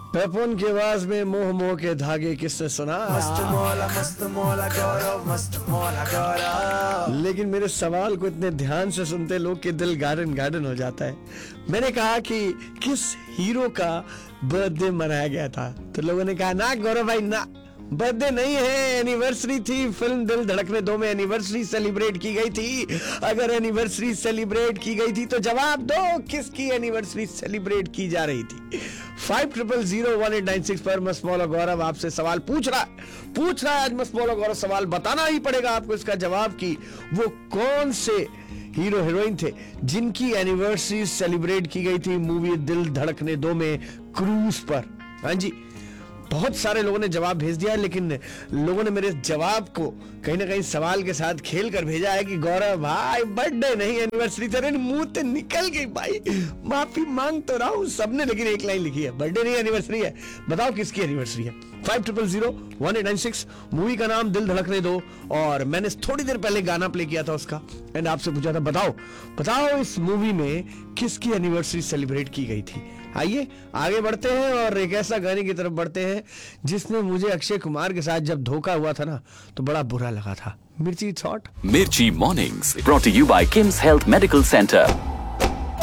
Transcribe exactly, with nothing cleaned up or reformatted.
पेपोन की आवाज में मोह मोह के धागे किसने सुना? मस्त मौला मस्त मौला गौरव मस्त मौला गौरव। लेकिन मेरे सवाल को इतने ध्यान से सुनते लोग के दिल गार्डन गार्डन हो जाता है। मैंने कहा कि किस हीरो का बर्थडे मनाया गया था, तो लोगों ने कहा ना गौरव भाई ना, बर्थडे नहीं है, एनिवर्सरी थी। फिल्म दिल धड़कने दो में एनिवर्सरी सेलिब्रेट की गई थी। अगर एनिवर्सरी सेलिब्रेट की गई थी तो जवाब दो, किसकी एनिवर्सरी सेलिब्रेट की जा रही थी? Five triple zero one eight nine six पर मस्त मौला गौरव आपसे सवाल पूछ रहा है पूछ रहा है आज मस्त मौला गौरव सवाल बताना ही पड़ेगा आपको इसका जवाब की वो कौन से हीरो हीरोइन थे जिनकी एनिवर्सरी सेलिब्रेट की गई थी मूवी दिल धड़कने दो में क्रूज पर। हाँ जी, बहुत सारे लोगों ने जवाब भेज दिया है, लेकिन लोगों ने मेरे जवाब को कहीं ना कहीं सवाल के साथ खेल कर भेजा है कि गौरव भाई बर्थडे नहीं एनिवर्सरी। तेरे मुंह से निकल गई भाई, माफी मांग तो रहा हूं सबने, लेकिन एक लाइन लिखी है बर्थडे नहीं एनिवर्सरी है। बताओ किसकी एनिवर्सरी है? Five triple zero one eight nine six. Movie का नाम दिल धड़कने दो, और मैंने थोड़ी देर पहले गाना प्ले किया था उसका, एंड आपसे पूछा था बताओ बताओ इस मूवी में किसकी एनिवर्सरी सेलिब्रेट की गई थी। आइए आगे बढ़ते हैं और एक ऐसा गाने की तरफ बढ़ते हैं जिसमें मुझे अक्षय कुमार के साथ जब धोखा हुआ था ना तो बड़ा बुरा लगा था। मिर्ची thought Mirchi Mornings, brought to you by Kim's Health Medical Center.